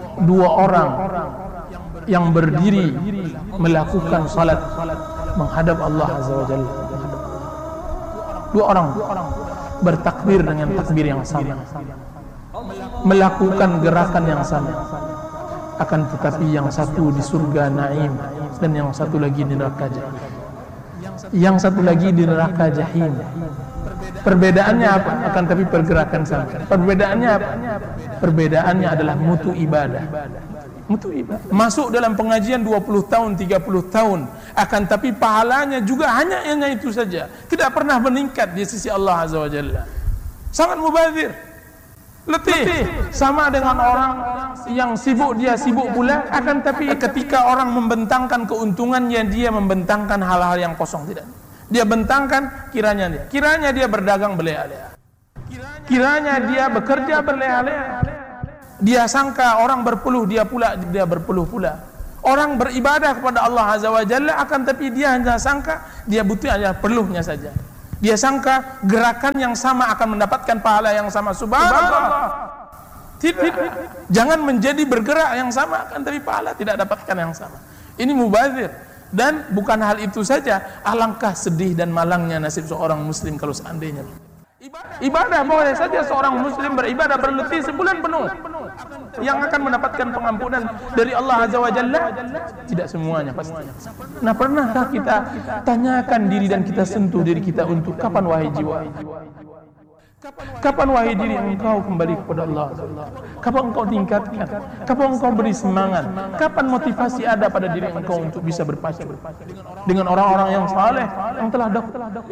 dua orang yang berdiri melakukan salat menghadap Allah Azza wa Jalla. Dua orang bertakbir dengan takbir yang sama, melakukan gerakan yang sama, akan tetapi yang satu di surga Naim dan yang satu lagi di neraka Jahim. Yang satu lagi di neraka Jahim. Perbedaannya apa? Akan tapi pergerakan sama. Perbedaannya apa? Perbedaannya adalah mutu ibadah. Mutu ibadah. Masuk dalam pengajian 20 tahun, 30 tahun, akan tapi pahalanya juga hanya itu saja. Tidak pernah meningkat di sisi Allah Azza wa Jalla. Sangat mubazir. Letih. Sama dengan orang yang sibuk, dia sibuk pula, akan tapi ketika orang membentangkan keuntungannya, dia membentangkan hal-hal yang kosong. Tidak. Dia bentangkan kiranya dia berdagang berleha-leha, kiranya dia bekerja berleha-leha. Dia sangka orang berpeluh, dia berpeluh pula. Orang beribadah kepada Allah Azza wa Jalla, akan tapi dia hanya sangka dia butuh hanya peluhnya saja. Dia sangka gerakan yang sama akan mendapatkan pahala yang sama. Subhanallah. Tidak. Jangan menjadi bergerak yang sama, akan tapi pahala tidak dapatkan yang sama. Ini mubazir. Dan bukan hal itu saja, alangkah sedih dan malangnya nasib seorang muslim kalau seandainya ibadah boleh saja seorang muslim beribadah berletih sebulan penuh yang akan mendapatkan pengampunan dari Allah Azza wa Jalla. Tidak semuanya pasti. Nah, pernahkah kita tanyakan diri dan kita sentuh diri kita untuk kapan wahai jiwa? Kapan wahai diri engkau kembali kepada Allah? Kapan engkau tingkatkan? Kapan engkau beri semangat? Kapan motivasi ada pada diri engkau untuk bisa berpacu dengan orang-orang yang saleh yang telah